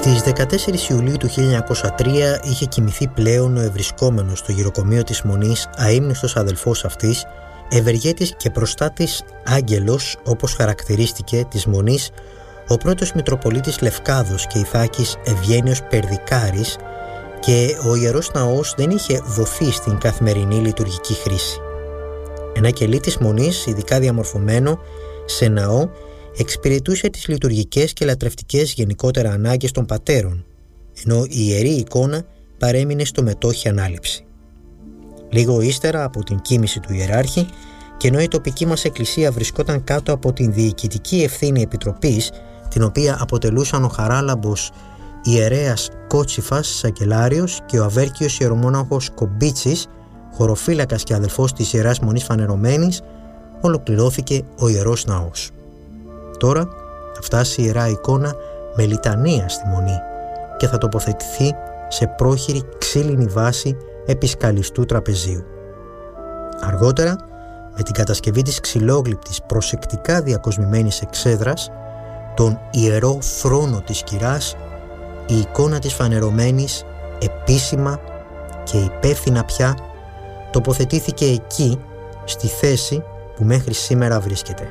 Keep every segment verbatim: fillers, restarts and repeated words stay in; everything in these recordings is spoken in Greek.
Στις δεκατέσσερις Ιουλίου του χίλια εννιακόσια τρία είχε κοιμηθεί πλέον ο ευρισκόμενος στο γυροκομείο της Μονής αείμνηστος αδελφός αυτής, ευεργέτης και προστάτης άγγελος, όπως χαρακτηρίστηκε, της Μονής, ο πρώτος Μητροπολίτης Λευκάδος και Ιθάκης Ευγένιος Περδικάρης, και ο Ιερός Ναός δεν είχε δοθεί στην καθημερινή λειτουργική χρήση. Ένα κελί της Μονής, ειδικά διαμορφωμένο σε ναό, εξυπηρετούσε τις λειτουργικές και λατρευτικές γενικότερα ανάγκες των πατέρων, ενώ η ιερή εικόνα παρέμεινε στο μετόχι ανάληψη. Λίγο ύστερα από την κοίμηση του ιεράρχη, και ενώ η τοπική μας εκκλησία βρισκόταν κάτω από την διοικητική ευθύνη επιτροπής, την οποία αποτελούσαν ο χαράλαμπος ιερέας Κότσιφας Σακελάριος και ο αβέρκιος ιερομόναχος Κομπίτσης, χωροφύλακας και αδελφός της Ιεράς Μονής Φανερωμένης, ολοκληρώθηκε ο Ιερός Ναός. Τώρα θα φτάσει η Ιερά Εικόνα με λιτανία στη Μονή και θα τοποθετηθεί σε πρόχειρη ξύλινη βάση επισκαλιστού τραπεζίου. Αργότερα, με την κατασκευή της ξυλόγλυπτης προσεκτικά διακοσμημένης εξέδρας, τον Ιερό Θρόνο της Κυράς, η εικόνα της Φανερωμένης επίσημα και υπεύθυνα πια τοποθετήθηκε εκεί, στη θέση που μέχρι σήμερα βρίσκεται.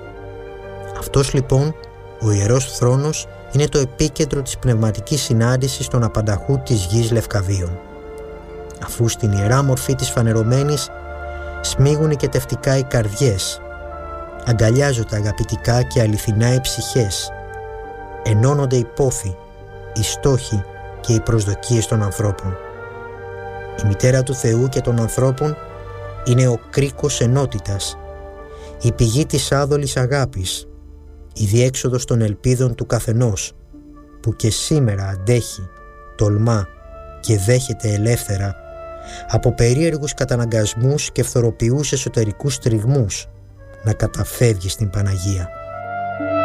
Αυτός λοιπόν ο Ιερός Θρόνος είναι το επίκεντρο της πνευματικής συνάντησης των απανταχού της γης Λευκαδίων. Αφού στην ιερά μορφή της Φανερωμένης σμίγουν και τευτικά οι καρδιές, αγκαλιάζονται αγαπητικά και αληθινά οι ψυχές, ενώνονται οι πόθοι, οι στόχοι και οι προσδοκίες των ανθρώπων. Η μητέρα του Θεού και των ανθρώπων είναι ο κρίκος ενότητας, η πηγή της άδολης αγάπης, η διέξοδος των ελπίδων του καθενός, που και σήμερα αντέχει, τολμά και δέχεται ελεύθερα από περίεργους καταναγκασμούς και φθοροποιούς εσωτερικούς τριγμούς να καταφεύγει στην Παναγία.